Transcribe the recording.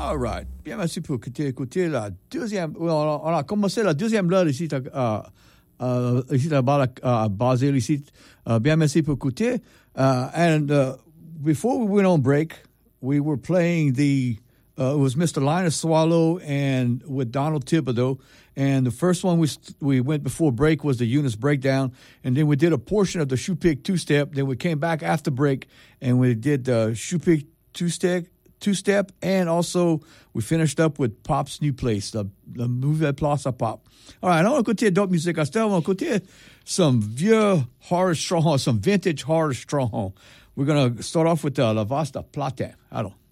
All right. Bien, merci pour écouter la deuxième. On a commencé la deuxième heure ici, ici là-bas à Basel ici. Bien, merci pour écouter. And before we went on break, we were playing it was Mr. Linus Swallow and with Donald Thibodeau. And the first one we went before break was the Eunice Breakdown. And then we did a portion of the Shoe Pick two-step. Then we came back after break and we did the Shoe Pick two-step, and also we finished up with Pop's new place, the Nouvelle Place à Pop. All right, on va écouter d'autres musiques. À ce temps, on va écouter some vieux Horace Stronghold, some vintage Horace Stronghold. We're going to start off with La Vasta Platin. Alors.